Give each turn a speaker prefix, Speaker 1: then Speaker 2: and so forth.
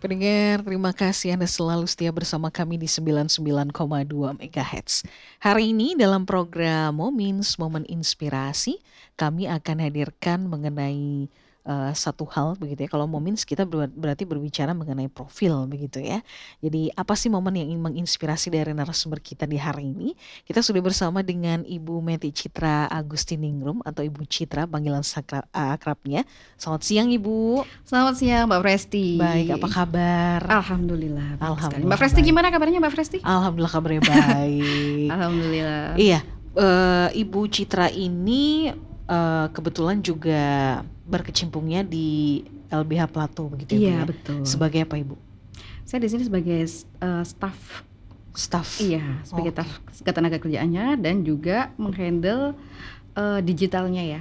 Speaker 1: Pendengar, terima kasih Anda selalu setia bersama kami di 99,2 MHz. Hari ini dalam program Momen Inspirasi, kami akan hadirkan mengenai satu hal begitu ya. Kalau Momins kita berarti berbicara mengenai profil begitu ya. Jadi apa sih momen yang ingin menginspirasi dari narasumber kita di hari ini? Kita sudah bersama dengan Ibu Meti Citra Agustiningrum atau Ibu Citra panggilan akrabnya. Selamat siang Ibu.
Speaker 2: Selamat siang Mbak Presti.
Speaker 1: Baik, apa kabar?
Speaker 2: Alhamdulillah baik sekali. Mbak
Speaker 1: Alhamdulillah
Speaker 2: Presti
Speaker 1: baik.
Speaker 2: gimana kabarnya Mbak Presti?
Speaker 1: Alhamdulillah kabarnya baik.
Speaker 2: Alhamdulillah.
Speaker 1: Iya, Ibu Citra ini kebetulan juga berkecimpungnya di LBH Plato begitu ya, Bu
Speaker 2: Iya
Speaker 1: ya?
Speaker 2: betul.
Speaker 1: Sebagai apa Ibu?
Speaker 2: Saya di sini sebagai staff.
Speaker 1: Staff.
Speaker 2: Iya, sebagai
Speaker 1: Oke.
Speaker 2: staff ketenaga kerjaannya dan juga menghandle digitalnya ya.